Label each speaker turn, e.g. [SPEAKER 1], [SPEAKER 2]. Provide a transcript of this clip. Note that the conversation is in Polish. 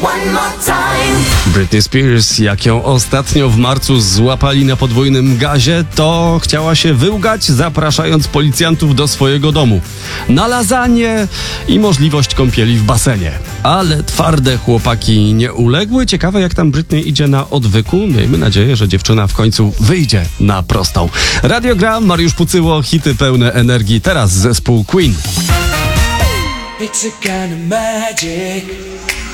[SPEAKER 1] Britney Spears, jak ją ostatnio w marcu złapali na podwójnym gazie, to chciała się wyłgać, zapraszając policjantów do swojego domu na lasagne i możliwość kąpieli w basenie. Ale twarde chłopaki nie uległy. Ciekawe, jak tam Britney idzie na odwyku. Miejmy nadzieję, że dziewczyna w końcu wyjdzie na prostą. Radiogram, Mariusz Pucyło, hity pełne energii. Teraz zespół Queen.
[SPEAKER 2] It's a kind of magic.